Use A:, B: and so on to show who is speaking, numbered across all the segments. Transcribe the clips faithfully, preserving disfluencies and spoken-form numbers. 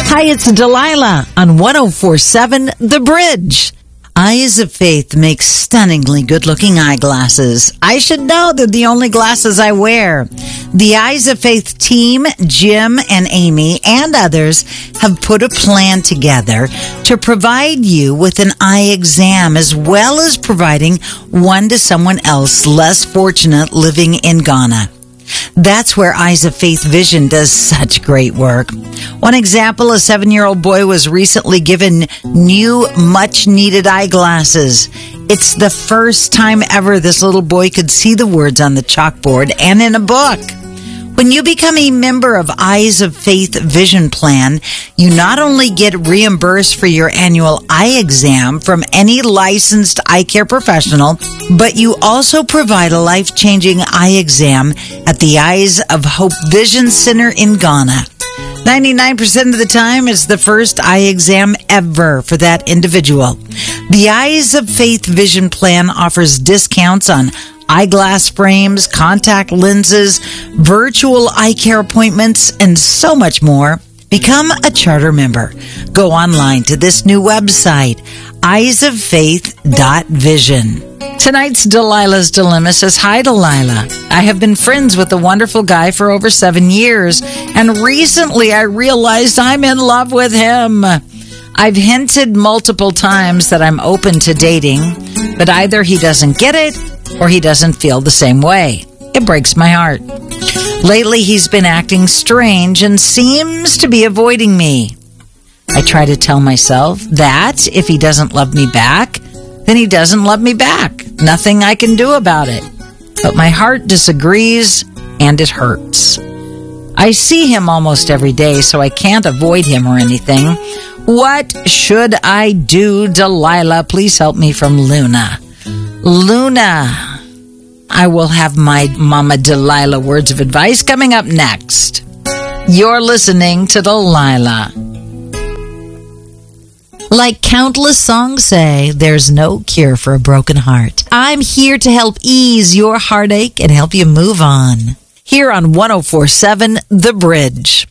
A: Hi, it's Delilah on one oh four point seven The Bridge. Eyes of Faith makes stunningly good-looking eyeglasses. I should know they're the only glasses I wear. The Eyes of Faith team, Jim and Amy and others, have put a plan together to provide you with an eye exam as well as providing one to someone else less fortunate living in Ghana. That's where Eyes of Faith Vision does such great work. One example, a seven-year-old boy was recently given new, much-needed eyeglasses. It's the first time ever this little boy could see the words on the chalkboard and in a book. When you become a member of Eyes of Faith Vision Plan, you not only get reimbursed for your annual eye exam from any licensed eye care professional, but you also provide a life-changing eye exam at the Eyes of Hope Vision Center in Ghana. ninety-nine percent of the time, it's the first eye exam ever for that individual. The Eyes of Faith Vision Plan offers discounts on eyeglass frames, contact lenses, virtual eye care appointments, and so much more. Become a charter member. Go online to this new website, eyes of faith dot vision. Tonight's Delilah's Dilemma says, Hi, Delilah. I have been friends with a wonderful guy for over seven years, and recently I realized I'm in love with him. I've hinted multiple times that I'm open to dating, but either he doesn't get it or he doesn't feel the same way. It breaks my heart. Lately, he's been acting strange and seems to be avoiding me. I try to tell myself that if he doesn't love me back, then he doesn't love me back. Nothing I can do about it. But my heart disagrees, and it hurts. I see him almost every day, so I can't avoid him or anything. What should I do, Delilah? Please help me, from Luna. Luna, I will have my Mama Delilah words of advice coming up next. You're listening to Delilah. Like countless songs say, there's no cure for a broken heart. I'm here to help ease your heartache and help you move on. Here on one oh four point seven The Bridge.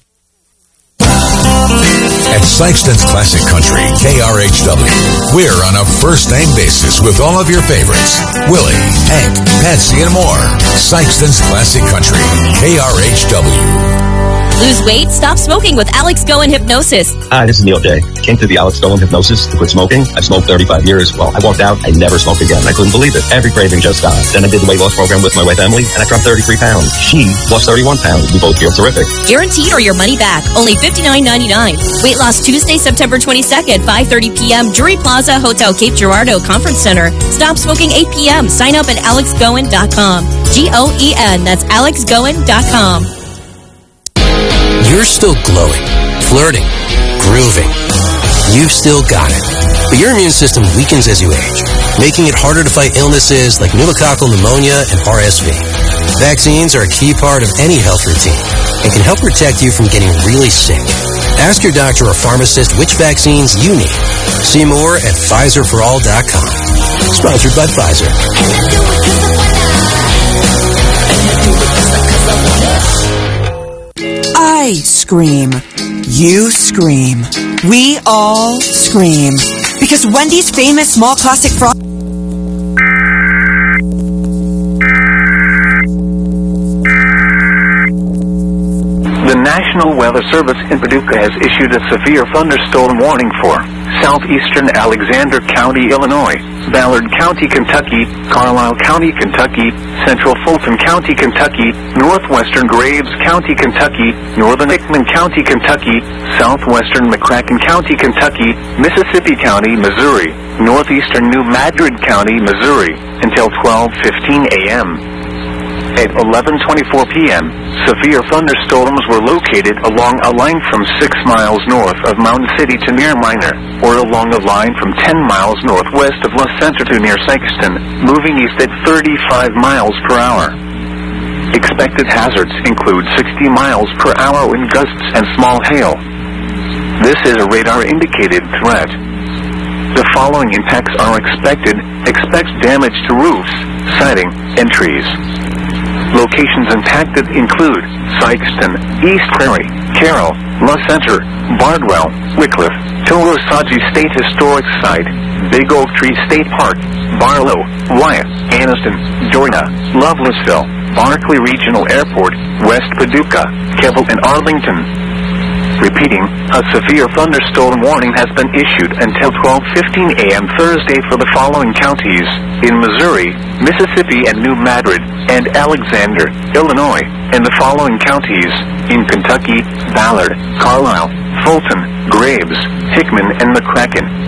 B: At Sykeston's Classic Country, K R H W, we're on a first-name basis with all of your favorites. Willie, Hank, Patsy, and more. Sykeston's Classic Country, K R H W.
C: Lose weight? Stop smoking with Alex Goen Hypnosis.
D: Hi, this is Neil Day. Came to the Alex Goen Hypnosis to quit smoking. I smoked thirty-five years. Well, I walked out. I never smoked again. I couldn't believe it. Every craving just gone. Then I did the weight loss program with my wife, Emily, and I dropped thirty-three pounds. She lost thirty-one pounds. We both feel terrific.
C: Guaranteed or your money back. Only fifty-nine ninety-nine. Weight loss Tuesday, September twenty-second, five thirty p.m. Drury Plaza, Hotel Cape Girardeau Conference Center. Stop smoking eight p.m. Sign up at alex goen dot com. G O E N. That's alex goen dot com.
E: You're still glowing, flirting, grooving. You've still got it. But your immune system weakens as you age, making it harder to fight illnesses like pneumococcal pneumonia and R S V. Vaccines are a key part of any health routine and can help protect you from getting really sick. Ask your doctor or pharmacist which vaccines you need. See more at Pfizer for all dot com. Sponsored by Pfizer.
F: I scream. You scream. We all scream. Because Wendy's famous small classic frog...
G: The National Weather Service in Paducah has issued a severe thunderstorm warning for southeastern Alexander County, Illinois, Ballard County, Kentucky, Carlisle County, Kentucky, central Fulton County, Kentucky, northwestern Graves County, Kentucky, northern Hickman County, Kentucky, southwestern McCracken County, Kentucky, Mississippi County, Missouri, northeastern New Madrid County, Missouri, until twelve fifteen a.m. At eleven twenty-four p.m., severe thunderstorms were located along a line from six miles north of Mountain City to near Minor, or along a line from ten miles northwest of La Center to near Sykeston, moving east at thirty-five miles per hour. Expected hazards include sixty miles per hour wind gusts and small hail. This is a radar-indicated threat. The following impacts are expected. Expect damage to roofs, siding, and trees. Locations impacted include Sykeston, East Prairie, Carroll, La Center, Bardwell, Wycliffe, Towasaji State Historic Site, Big Oak Tree State Park, Barlow, Wyatt, Anniston, Georgia, Lovelessville, Barkley Regional Airport, West Paducah, Keble, and Arlington. Repeating, a severe thunderstorm warning has been issued until twelve fifteen a.m. Thursday for the following counties: in Missouri, Mississippi, and New Madrid, and Alexander, Illinois, and the following counties: in Kentucky, Ballard, Carlisle, Fulton, Graves, Hickman, and McCracken.